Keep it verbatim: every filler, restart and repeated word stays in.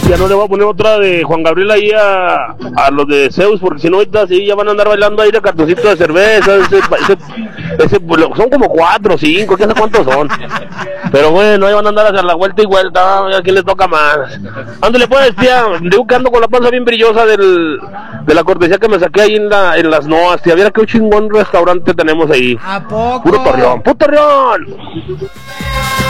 Ya no le voy a poner otra de Juan Gabriel ahí a, a los de Zeus, porque si no ahorita sí ya van a andar bailando ahí de cartoncito de cerveza, ese, ese, ese, son como cuatro o cinco, ¿qué sé cuántos son? Pero bueno, ahí van a andar a hacer la vuelta y vuelta, a quién le toca más. Ándale pues, tía, digo que ando con la panza bien brillosa del, de la cortesía que me saqué ahí en, la, en las Noas, tía, viera qué chingón restaurante tenemos ahí. ¿A poco? Puro Torreón, puro Torreón.